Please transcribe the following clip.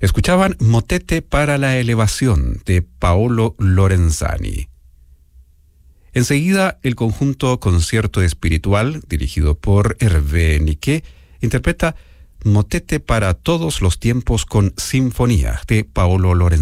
Escuchaban Motete para la elevación de Paolo Lorenzani. Enseguida, el conjunto Concierto Espiritual, dirigido por Hervé Niquet, interpreta Motete para todos los tiempos con Sinfonía de Paolo Lorenzani.